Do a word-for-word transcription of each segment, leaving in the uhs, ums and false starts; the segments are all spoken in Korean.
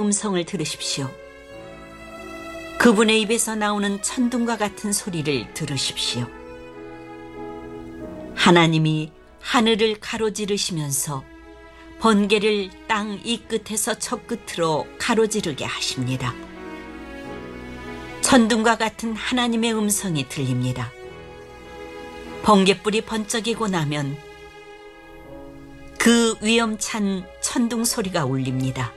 음성을 들으십시오. 그분의 입에서 나오는 천둥과 같은 소리를 들으십시오. 하나님이 하늘을 가로지르시면서 번개를 땅 이 끝에서 저 끝으로 가로지르게 하십니다. 천둥과 같은 하나님의 음성이 들립니다. 번개불이 번쩍이고 나면 그 위험찬 천둥 소리가 울립니다.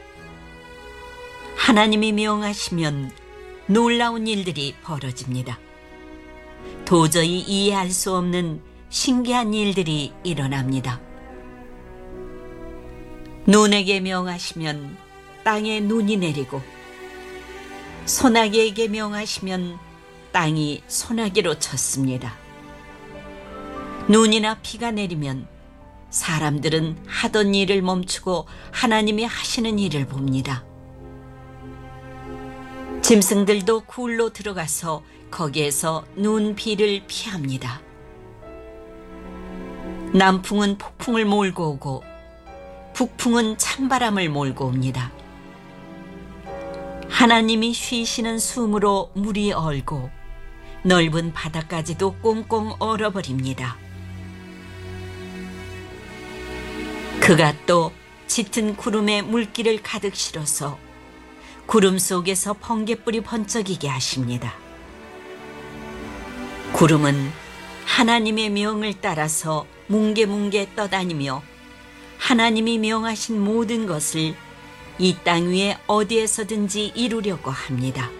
하나님이 명하시면 놀라운 일들이 벌어집니다. 도저히 이해할 수 없는 신기한 일들이 일어납니다. 눈에게 명하시면 땅에 눈이 내리고 소나기에게 명하시면 땅이 소나기로 쳤습니다. 눈이나 비가 내리면 사람들은 하던 일을 멈추고 하나님이 하시는 일을 봅니다. 짐승들도 굴로 들어가서 거기에서 눈, 비를 피합니다. 남풍은 폭풍을 몰고 오고 북풍은 찬바람을 몰고 옵니다. 하나님이 쉬시는 숨으로 물이 얼고 넓은 바다까지도 꽁꽁 얼어버립니다. 그가 또 짙은 구름에 물기를 가득 실어서 구름 속에서 번개불이 번쩍이게 하십니다. 구름은 하나님의 명을 따라서 뭉게뭉게 떠다니며 하나님이 명하신 모든 것을 이 땅 위에 어디에서든지 이루려고 합니다.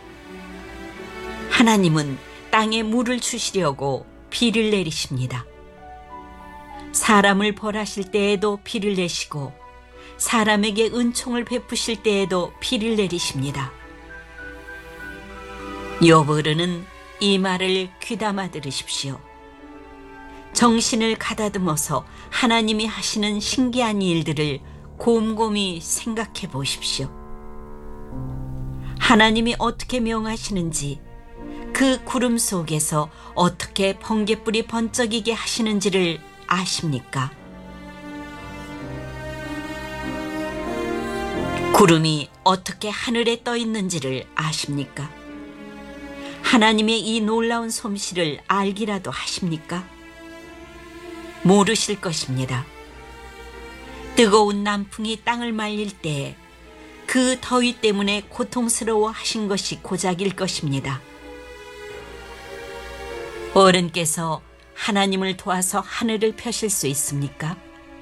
하나님은 땅에 물을 주시려고 비를 내리십니다. 사람을 벌하실 때에도 비를 내시고 사람에게 은총을 베푸실 때에도 비를 내리십니다. 여부르는 이 말을 귀담아 들으십시오. 정신을 가다듬어서 하나님이 하시는 신기한 일들을 곰곰이 생각해 보십시오. 하나님이 어떻게 명하시는지, 그 구름 속에서 어떻게 번개불이 번쩍이게 하시는지를 아십니까? 구름이 어떻게 하늘에 떠 있는지를 아십니까? 하나님의 이 놀라운 솜씨를 알기라도 하십니까? 모르실 것입니다. 뜨거운 남풍이 땅을 말릴 때 그 더위 때문에 고통스러워 하신 것이 고작일 것입니다. 어른께서 하나님을 도와서 하늘을 펴실 수 있습니까?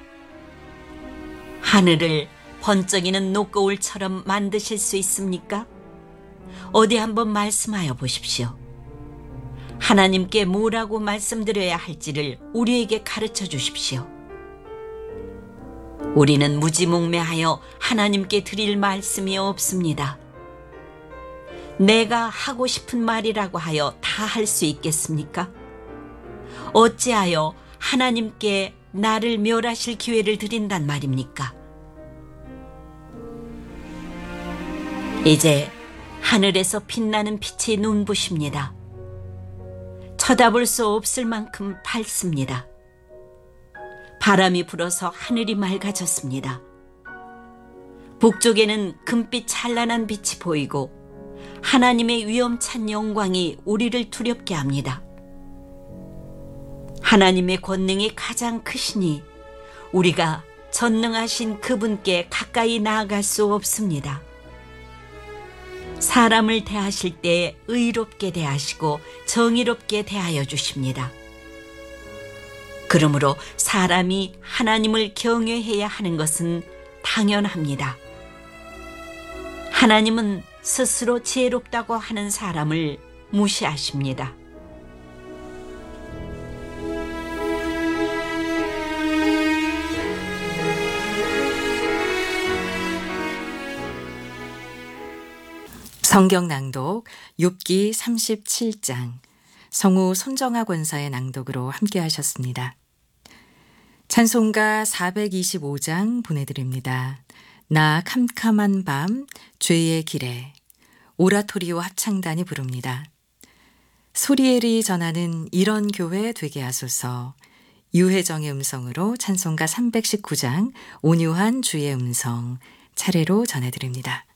하늘을 번쩍이는 녹거울처럼 만드실 수 있습니까? 어디 한번 말씀하여 보십시오. 하나님께 뭐라고 말씀드려야 할지를 우리에게 가르쳐 주십시오. 우리는 무지몽매하여 하나님께 드릴 말씀이 없습니다. 내가 하고 싶은 말이라고 하여 다 할 수 있겠습니까? 어찌하여 하나님께 나를 멸하실 기회를 드린단 말입니까? 이제 하늘에서 빛나는 빛이 눈부십니다. 쳐다볼 수 없을 만큼 밝습니다. 바람이 불어서 하늘이 맑아졌습니다. 북쪽에는 금빛 찬란한 빛이 보이고 하나님의 위엄찬 영광이 우리를 두렵게 합니다. 하나님의 권능이 가장 크시니 우리가 전능하신 그분께 가까이 나아갈 수 없습니다. 사람을 대하실 때 의롭게 대하시고 정의롭게 대하여 주십니다. 그러므로 사람이 하나님을 경외해야 하는 것은 당연합니다. 하나님은 스스로 지혜롭다고 하는 사람을 무시하십니다. 성경 낭독 욥기 삼십칠 장 성우 손정아 권사의 낭독으로 함께 하셨습니다. 찬송가 사백이십오 장 보내드립니다. 나 캄캄한 밤 죄의 길에 오라토리오 합창단이 부릅니다. 소리엘이 전하는 이런 교회 되게 하소서. 유혜정의 음성으로 찬송가 삼백십구 장 온유한 주의 음성 차례로 전해드립니다.